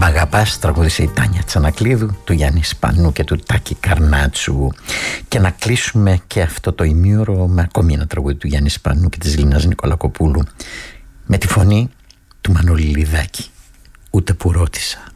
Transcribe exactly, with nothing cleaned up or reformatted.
Μπαγαπάς τραγούδισε η Τάνια Τσανακλείδου, του Γιάννη Σπανού και του Τάκη Καρνάτσου. Και να κλείσουμε και αυτό το ημίωρο με ακόμη ένα τραγούδι του Γιάννη Σπανού και της Λίνας Νικολακοπούλου, με τη φωνή του Μανώλη Λιδάκη. Ούτε που ρώτησα.